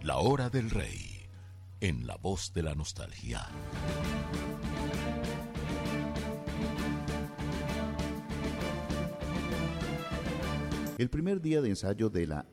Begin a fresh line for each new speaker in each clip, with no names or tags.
La Hora del Rey, en La Voz de la Nostalgia.
El primer día de ensayo de la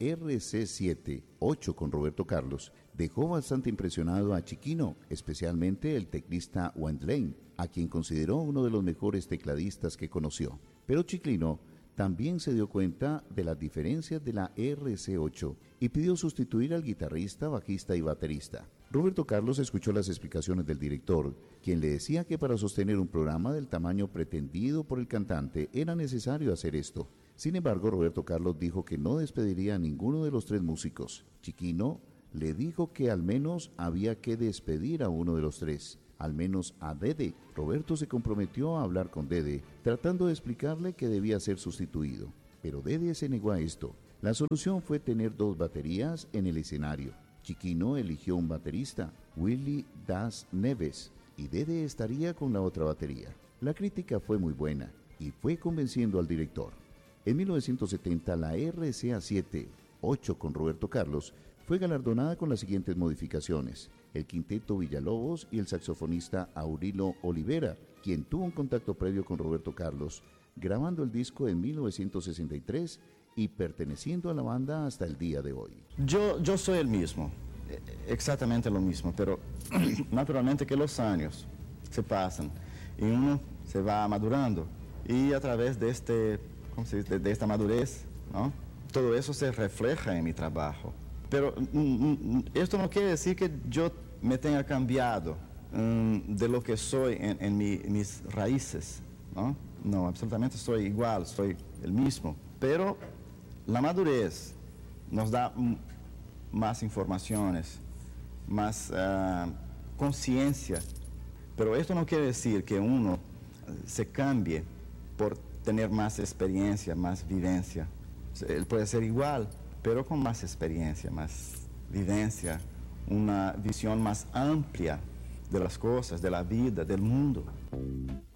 RC7-8 con Roberto Carlos dejó bastante impresionado a Chiquino, especialmente el teclista Wendlane, a quien consideró uno de los mejores tecladistas que conoció. Pero Chiquino también se dio cuenta de las diferencias de la RC8 y pidió sustituir al guitarrista, bajista y baterista. Roberto Carlos escuchó las explicaciones del director, quien le decía que para sostener un programa del tamaño pretendido por el cantante era necesario hacer esto. Sin embargo, Roberto Carlos dijo que no despediría a ninguno de los tres músicos. Chiquino le dijo que al menos había que despedir a uno de los tres, al menos a Dede. Roberto se comprometió a hablar con Dede, tratando de explicarle que debía ser sustituido. Pero Dede se negó a esto. La solución fue tener dos baterías en el escenario. Chiquino eligió un baterista, Willy Das Neves, y Dede estaría con la otra batería. La crítica fue muy buena y fue convenciendo al director. En 1970, la RCA7-8 con Roberto Carlos fue galardonada con las siguientes modificaciones: el quinteto Villalobos y el saxofonista Aurilo Olivera, quien tuvo un contacto previo con Roberto Carlos, grabando el disco en 1963 y perteneciendo a la banda hasta el día de hoy.
Yo soy el mismo, exactamente lo mismo, pero naturalmente que los años se pasan y uno se va madurando y a través de de esta madurez, ¿no? Todo eso se refleja en mi trabajo. Pero esto no quiere decir que yo me tenga cambiado de lo que soy en mis raíces, ¿no? No, absolutamente soy igual, soy el mismo. Pero la madurez nos da más informaciones, más conciencia. Pero esto no quiere decir que uno se cambie por tener más experiencia, más vivencia. Él puede ser igual, pero con más experiencia, más vivencia, una visión más amplia de las cosas, de la vida, del mundo.